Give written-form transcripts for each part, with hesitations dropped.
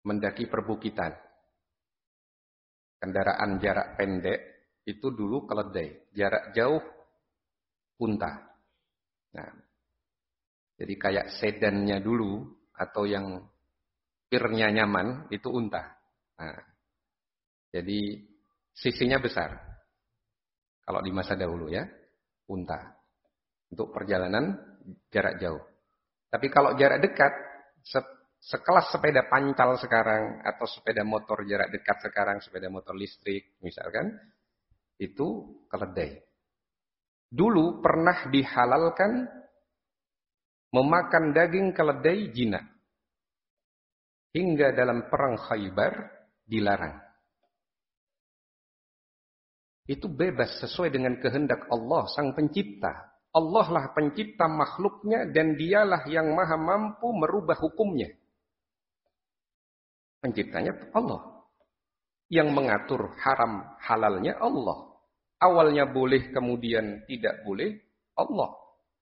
mendaki perbukitan. Kendaraan jarak pendek itu dulu keledai, jarak jauh unta. Nah, jadi kayak sedannya dulu atau yang pirnya nyaman itu unta. Nah, jadi sisinya besar. Kalau di masa dahulu ya, unta. Untuk perjalanan jarak jauh. Tapi kalau jarak dekat, sekelas sepeda pancal sekarang, atau sepeda motor jarak dekat sekarang, sepeda motor listrik misalkan, itu keledai. Dulu pernah dihalalkan memakan daging keledai jinak. Hingga dalam perang Khaybar dilarang. Itu bebas sesuai dengan kehendak Allah, Sang Pencipta. Allah lah pencipta makhluknya dan dialah yang maha mampu merubah hukumnya. Penciptanya Allah. Yang mengatur haram halalnya Allah. Awalnya boleh kemudian tidak boleh Allah.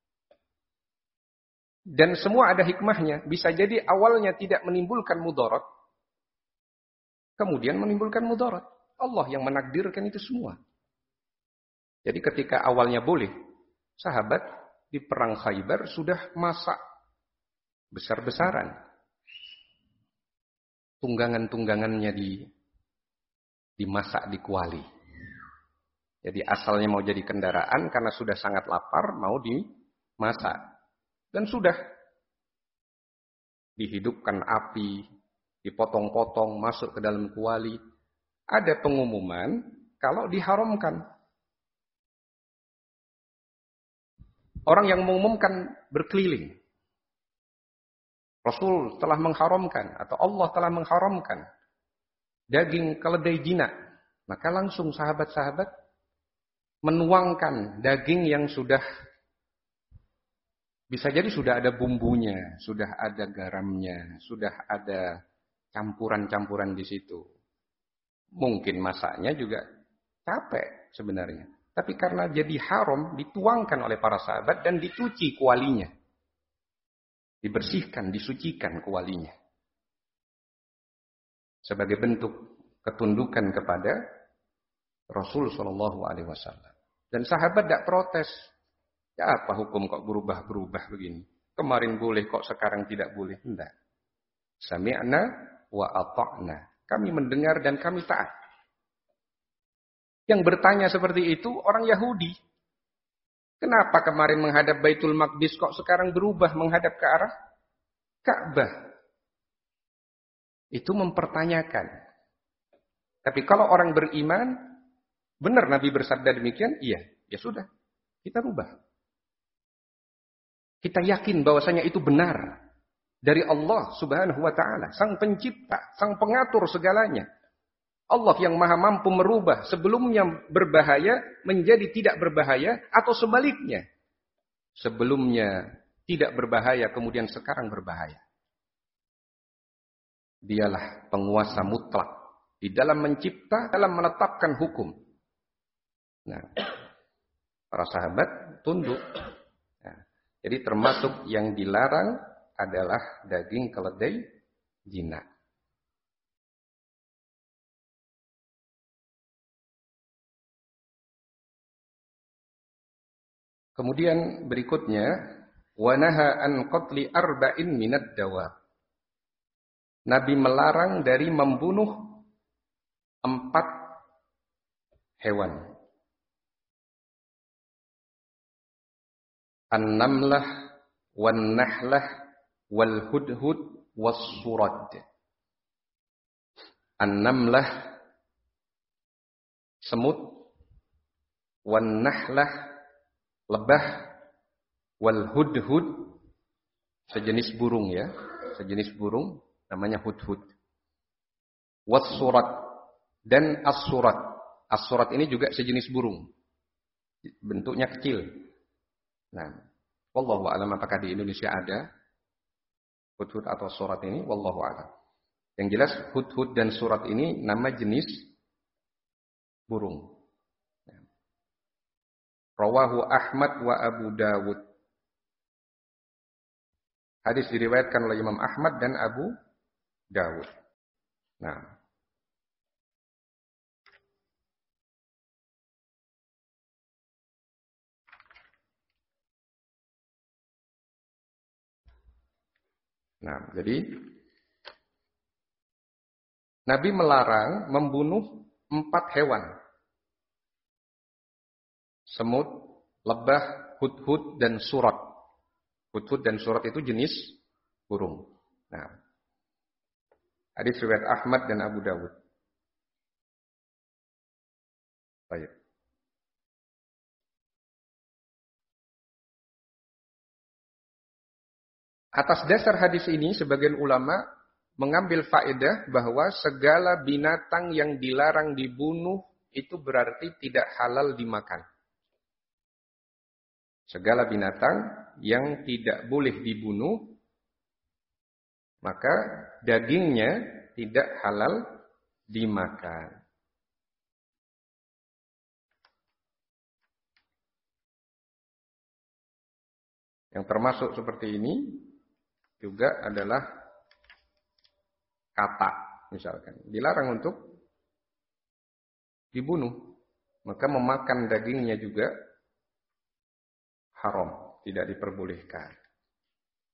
Dan semua ada hikmahnya. Bisa jadi awalnya tidak menimbulkan mudarat. Kemudian menimbulkan mudarat. Allah yang menakdirkan itu semua. Jadi ketika awalnya boleh. Sahabat di perang Khaybar sudah masak besar-besaran. Tunggangan-tunggangannya dimasak di kuali. Jadi asalnya mau jadi kendaraan karena sudah sangat lapar mau dimasak. Dan sudah dihidupkan api, dipotong-potong, masuk ke dalam kuali. Ada pengumuman kalau diharamkan. Orang yang mengumumkan berkeliling. Rasul telah mengharamkan atau Allah telah mengharamkan daging keledai jinak. Maka langsung sahabat-sahabat menuangkan daging yang sudah bisa jadi sudah ada bumbunya, sudah ada garamnya, sudah ada campuran-campuran di situ. Mungkin masaknya juga capek sebenarnya. Tapi karena jadi haram, dituangkan oleh para sahabat dan dicuci kualinya. Dibersihkan, disucikan kualinya. Sebagai bentuk ketundukan kepada Rasul SAW. Dan sahabat tidak protes. Ya apa hukum kok berubah-berubah begini? Kemarin boleh kok sekarang tidak boleh? Tidak. Sami'na wa ata'na. Kami mendengar dan kami taat. Yang bertanya seperti itu orang Yahudi. Kenapa kemarin menghadap Baitul Maqdis kok sekarang berubah menghadap ke arah Ka'bah? Itu mempertanyakan. Tapi kalau orang beriman, benar Nabi bersabda demikian? Iya, ya sudah. Kita rubah. Kita yakin bahwasanya itu benar. Dari Allah Subhanahu wa ta'ala. Sang pencipta, sang pengatur segalanya. Allah yang maha mampu merubah sebelumnya berbahaya menjadi tidak berbahaya atau sebaliknya. Sebelumnya tidak berbahaya kemudian sekarang berbahaya. Dialah penguasa mutlak di dalam mencipta, dalam menetapkan hukum. Nah, para sahabat tunduk. Nah, jadi termasuk yang dilarang adalah daging keledai jinak. Kemudian berikutnya, wanaha an qatli arba'in minad dawab. Nabi melarang dari membunuh 4 hewan. An-namlah, wan-nahlah, wal-hudhud, was-surad. An-namlah, semut, wan-nahlah, lebah, wal hudhud, sejenis burung ya, sejenis burung namanya hudhud. Was-surat dan as-surat. As-surat ini juga sejenis burung. Bentuknya kecil. Nah, wallahu a'lam apakah di Indonesia ada hudhud atau surat ini, wallahu a'lam. Yang jelas hudhud dan surat ini nama jenis burung. Rawahu Ahmad wa Abu Dawud. Hadis diriwayatkan oleh Imam Ahmad dan Abu Dawud. Nah, jadi Nabi melarang membunuh 4 hewan. Semut, lebah, hudhud, dan surat. Hudhud dan surat itu jenis burung. Nah, hadis riwayat Ahmad dan Abu Dawud. Baik. Atas dasar hadis ini, sebagian ulama mengambil faedah bahwa segala binatang yang dilarang dibunuh itu berarti tidak halal dimakan. Segala binatang yang tidak boleh dibunuh, maka dagingnya tidak halal dimakan. Yang termasuk seperti ini juga adalah katak, misalkan. Dilarang untuk dibunuh. Maka memakan dagingnya juga haram, tidak diperbolehkan.